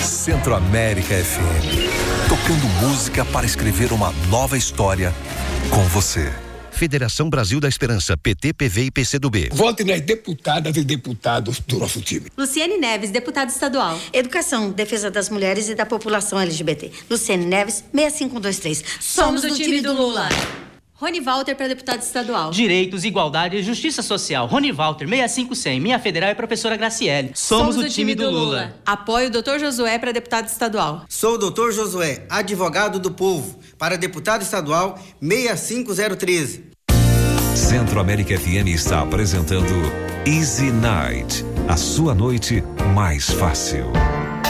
Centro-América FM. Tocando música para escrever uma nova história com você. Federação Brasil da Esperança, PT, PV e PCdoB. Vote nas deputadas e deputados do nosso time. Luciane Neves, deputada estadual. Educação, defesa das mulheres e da população LGBT. Luciane Neves, 65123. Somos do time do Lula. Rony Walter para deputado estadual. Direitos, igualdade e justiça social. Rony Walter, 65100. Minha federal é professora Graciele. Somos do time do Lula. Apoio Dr. Josué para deputado estadual. Sou o Dr. Josué, advogado do povo. Para deputado estadual, 65013. Centro-América FM está apresentando Easy Night. A sua noite mais fácil.